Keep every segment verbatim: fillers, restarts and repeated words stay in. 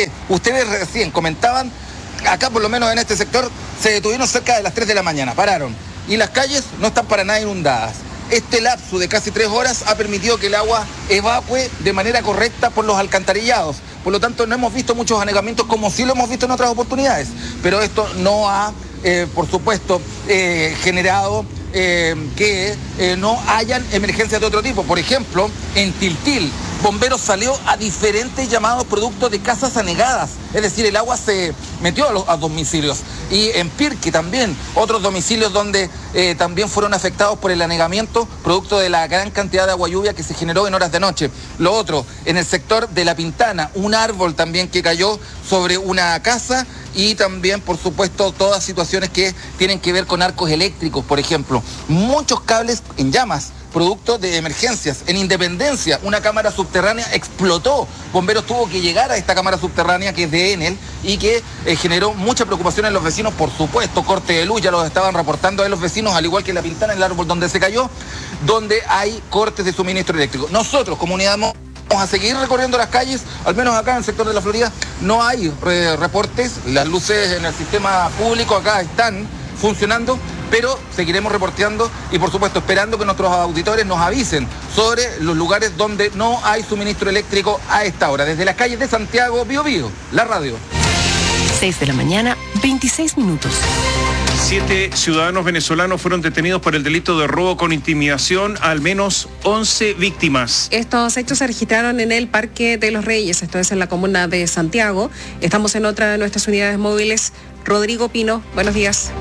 qué? Ustedes recién comentaban, acá por lo menos en este sector, se detuvieron cerca de las tres de la mañana, pararon. Y las calles no están para nada inundadas. Este lapso de casi tres horas ha permitido que el agua evacue de manera correcta por los alcantarillados. Por lo tanto, no hemos visto muchos anegamientos como sí lo hemos visto en otras oportunidades. Pero esto no ha, eh, por supuesto, eh, generado eh, que eh, no hayan emergencias de otro tipo. Por ejemplo, en Tiltil, Bomberos salió a diferentes llamados producto de casas anegadas. Es decir, el agua se metió a los a domicilios. Y en Pirque también, otros domicilios donde eh, también fueron afectados por el anegamiento, producto de la gran cantidad de agua lluvia que se generó en horas de noche. Lo otro, en el sector de La Pintana, un árbol también que cayó sobre una casa y también, por supuesto, todas situaciones que tienen que ver con arcos eléctricos, por ejemplo. Muchos cables en llamas, producto de emergencias. En Independencia, una cámara subterránea explotó. Bomberos tuvo que llegar a esta cámara subterránea que es de Enel y que eh, generó mucha preocupación en los vecinos, por supuesto. Corte de luz, ya los estaban reportando a los vecinos, al igual que en La Pintana, el árbol donde se cayó, donde hay cortes de suministro eléctrico. Nosotros, comunidad, vamos a seguir recorriendo las calles, al menos acá en el sector de la Florida, no hay eh, reportes. Las luces en el sistema público acá están funcionando, pero seguiremos reporteando y, por supuesto, esperando que nuestros auditores nos avisen sobre los lugares donde no hay suministro eléctrico a esta hora. Desde las calles de Santiago, Bío Bío, la radio. seis de la mañana, veintiséis minutos. Siete ciudadanos venezolanos fueron detenidos por el delito de robo con intimidación, al menos once víctimas. Estos hechos se registraron en el Parque de los Reyes, esto es en la comuna de Santiago. Estamos en otra de nuestras unidades móviles. Rodrigo Pino, buenos días.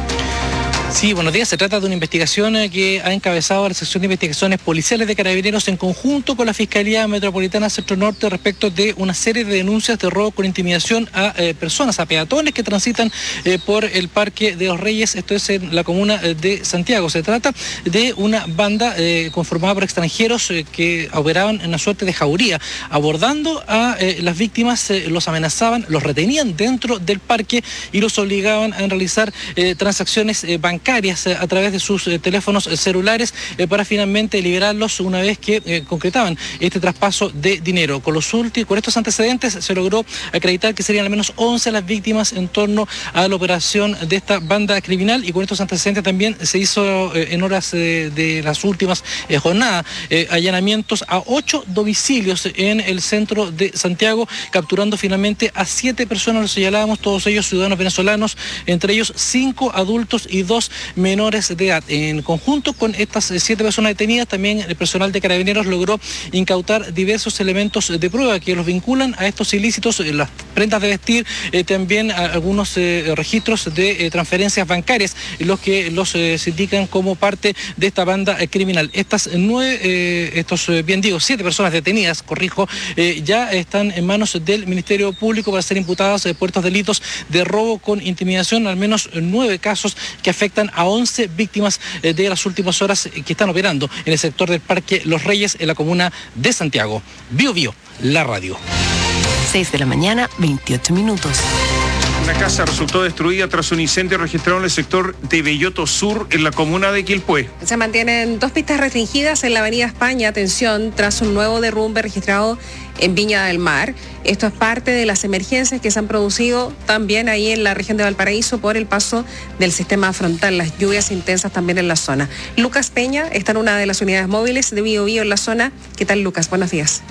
Sí, buenos días. Se trata de una investigación que ha encabezado la sección de investigaciones policiales de Carabineros en conjunto con la Fiscalía Metropolitana Centro Norte respecto de una serie de denuncias de robo con intimidación a eh, personas, a peatones que transitan eh, por el Parque de los Reyes, esto es en la comuna de Santiago. Se trata de una banda eh, conformada por extranjeros eh, que operaban en una suerte de jauría, abordando a eh, las víctimas, eh, los amenazaban, los retenían dentro del parque y los obligaban a realizar eh, transacciones eh, bancarias a través de sus eh, teléfonos celulares eh, para finalmente liberarlos una vez que eh, concretaban este traspaso de dinero. Con los últimos, con estos antecedentes se logró acreditar que serían al menos once las víctimas en torno a la operación de esta banda criminal, y con estos antecedentes también se hizo eh, en horas eh, de las últimas eh, jornadas eh, allanamientos a ocho domicilios en el centro de Santiago, capturando finalmente a siete personas, los señalábamos, todos ellos ciudadanos venezolanos, entre ellos cinco adultos y dos menores de edad. En conjunto con estas siete personas detenidas, también el personal de Carabineros logró incautar diversos elementos de prueba que los vinculan a estos ilícitos, las prendas de vestir, eh, también algunos eh, registros de eh, transferencias bancarias, los que los eh, se indican como parte de esta banda eh, criminal. Estas nueve, eh, estos eh, bien digo, siete personas detenidas, corrijo, eh, ya están en manos del Ministerio Público para ser imputadas eh, por estos delitos de robo con intimidación, al menos nueve casos que afectan a once víctimas eh, de las últimas horas eh, que están operando en el sector del Parque Los Reyes, en la comuna de Santiago. Bío Bío, la radio. seis de la mañana, veintiocho minutos. Una casa resultó destruida tras un incendio registrado en el sector de Belloto Sur, en la comuna de Quilpué. Se mantienen dos pistas restringidas en la avenida España, atención, tras un nuevo derrumbe registrado en Viña del Mar. Esto es parte de las emergencias que se han producido también ahí en la región de Valparaíso por el paso del sistema frontal, las lluvias intensas también en la zona. Lucas Peña está en una de las unidades móviles de Bío Bío en la zona. ¿Qué tal, Lucas? Buenos días.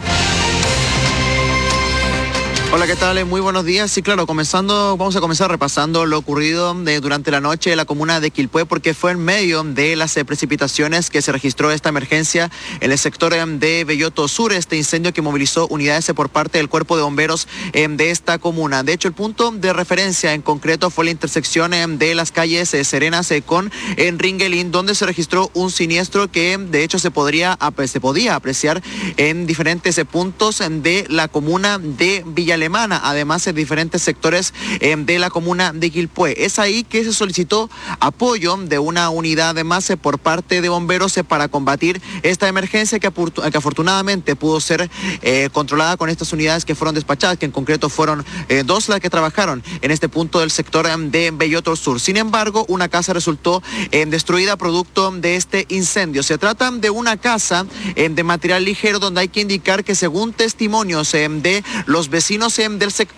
Hola, ¿qué tal? Muy buenos días. Sí, claro, comenzando, vamos a comenzar repasando lo ocurrido de, durante la noche en la comuna de Quilpué, porque fue en medio de las eh, precipitaciones que se registró esta emergencia en el sector eh, de Belloto Sur, este incendio que movilizó unidades eh, por parte del Cuerpo de Bomberos eh, de esta comuna. De hecho, el punto de referencia en concreto fue la intersección eh, de las calles eh, Serenas eh, con Ringelín, donde se registró un siniestro que de hecho se, podría, se podía apreciar en diferentes eh, puntos eh, de la comuna de Villa Alemana, además en diferentes sectores eh, de la comuna de Quilpué. Es ahí que se solicitó apoyo de una unidad más eh, por parte de bomberos eh, para combatir esta emergencia que, que afortunadamente pudo ser eh, controlada con estas unidades que fueron despachadas, que en concreto fueron eh, dos las que trabajaron en este punto del sector eh, de Belloto Sur. Sin embargo, una casa resultó eh, destruida producto de este incendio. Se trata de una casa eh, de material ligero, donde hay que indicar que según testimonios eh, de los vecinos del sector,